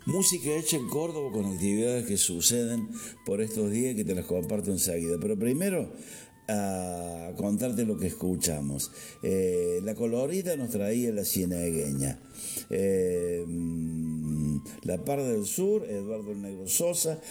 Música hecha en Córdoba con actividades que suceden por estos días que te las comparto enseguida. Pero primero, a contarte lo que escuchamos. La Colorida nos traía La Cienagueña. La Parda del Sur, Eduardo el Negro Sosa,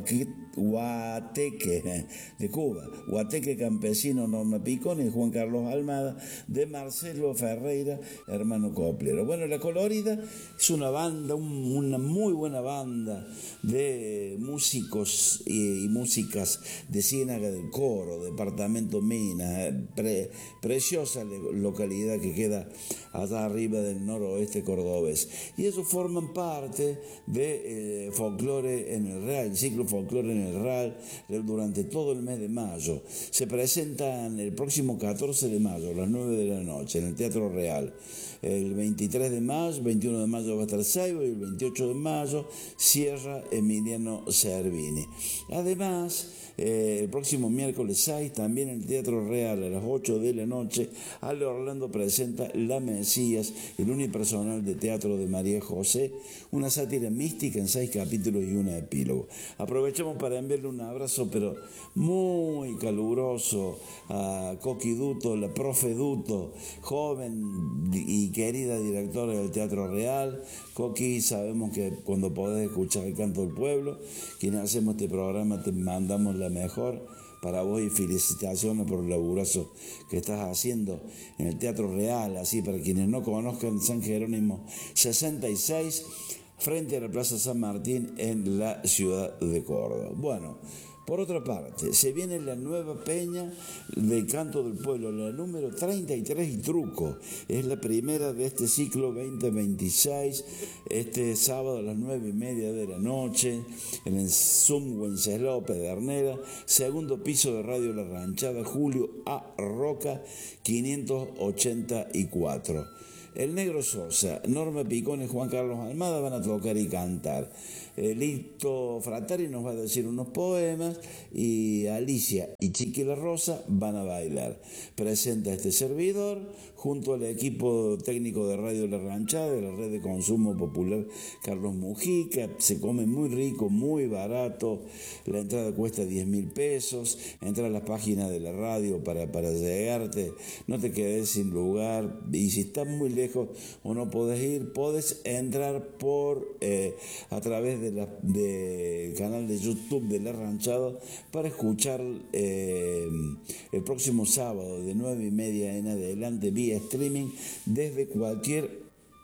Guateque de Cuba, Guateque Campesino, Norma Picone y Juan Carlos Almada, de Marcelo Ferreira, hermano coplero. Bueno, La Colorida es una banda, una muy buena banda de músicos y músicas de Ciénaga del Coro, departamento Minas, preciosa localidad que queda allá arriba del noroeste cordobés. Y ellos forman parte de Folclore en el Real, el ciclo Folclore en el Real, durante todo el mes de mayo. Se presentan el próximo 14 de mayo, a las 9 de la noche, en el Teatro Real. El 23 de mayo, 21 de mayo va a estar Saibo y el 28 de mayo cierra Emiliano Cervini. Además, el próximo miércoles 6, también en el Teatro Real, a las 8 de la noche, Ale Orlando presenta La Mesías, el unipersonal de teatro de María José, una sátira mística en 6 capítulos y un epílogo. Aprovechamos para enviarle un abrazo, pero muy caluroso, a Coqui Duto, la profe Duto, joven y querida directora del Teatro Real. Coqui, sabemos que cuando podés escuchar el canto del pueblo, quienes hacemos este programa te mandamos la mejor para vos y felicitaciones por el laburazo que estás haciendo en el Teatro Real. Así, para quienes no conozcan, San Jerónimo 66, frente a la Plaza San Martín en la ciudad de Córdoba. Bueno, por otra parte, se viene la nueva peña del Canto del Pueblo, la número 33 y truco. Es la primera de este ciclo 2026, este sábado a las 9:30 de la noche, en el Zoom Wenceslao Pedernera, segundo piso de Radio La Ranchada, Julio A. Roca, 584. El Negro Sosa, Norma Picone y Juan Carlos Almada van a tocar y cantar. Lito Frattari nos va a decir unos poemas y Alicia y Chiqui La Rosa van a bailar. Presenta este servidor junto al equipo técnico de Radio La Ranchada, de la red de consumo popular Carlos Mujica. Se come muy rico, muy barato. La entrada cuesta 10.000 pesos. Entra a las páginas de la radio para llegarte. No te quedes sin lugar. Y si estás muy lejos o no podés ir, podés entrar a través del canal de YouTube de La Ranchada para escuchar el próximo sábado de 9:30 en adelante vía streaming desde cualquier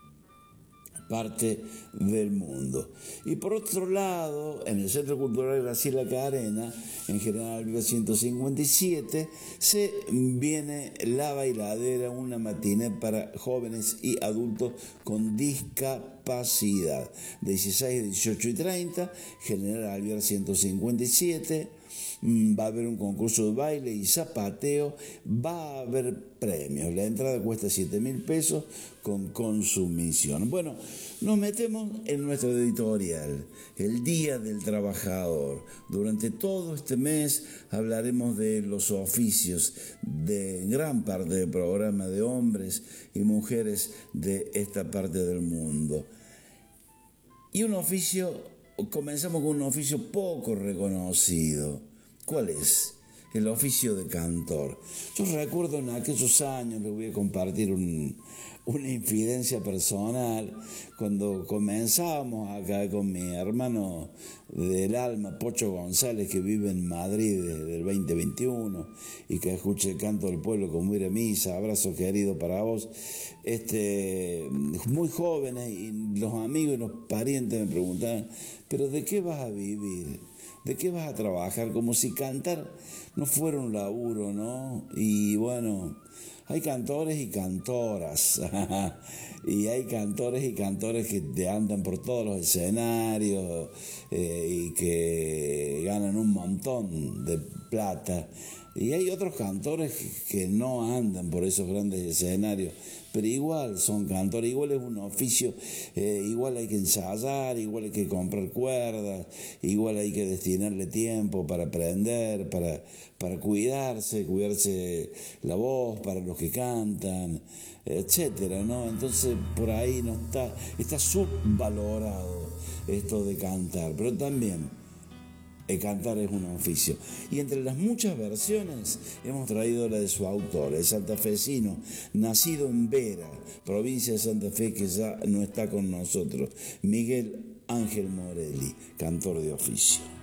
parte del mundo. Y por otro lado, en el Centro Cultural Graciela Carena, en General Viva 157, se viene La Bailadera, una matiné para jóvenes y adultos con discapacidad, 16, 18 y 30, General Alvear 157. Va a haber un concurso de baile y zapateo, va a haber premios. La entrada cuesta 7.000 pesos con consumición. Bueno, nos metemos en nuestro editorial, el Día del Trabajador. Durante todo este mes hablaremos de los oficios de gran parte del programa, de hombres y mujeres de esta parte del mundo. Y comenzamos con un oficio poco reconocido. ¿Cuál es? El oficio de cantor. Yo recuerdo en aquellos años, les voy a compartir una infidencia personal, cuando comenzábamos acá con mi hermano del alma, Pocho González, que vive en Madrid desde el 2021 y que escucha el canto del pueblo como ir a misa. Abrazo querido para vos. Muy jóvenes, y los amigos y los parientes me preguntaban, ¿pero de qué vas a vivir? ¿De qué vas a trabajar? Como si cantar no fuera un laburo, ¿no? Y bueno, hay cantores y cantoras, y hay cantores y cantores que te andan por todos los escenarios y que ganan un montón de plata. Y hay otros cantores que no andan por esos grandes escenarios, pero igual son cantores, igual es un oficio, igual hay que ensayar, igual hay que comprar cuerdas, igual hay que destinarle tiempo para aprender, para cuidarse la voz, para los que cantan, etcétera, ¿no? Entonces por ahí no está subvalorado esto de cantar, pero también cantar es un oficio. Y entre las muchas versiones hemos traído la de su autor, el santafesino, nacido en Vera, provincia de Santa Fe, que ya no está con nosotros, Miguel Ángel Morelli, cantor de oficio.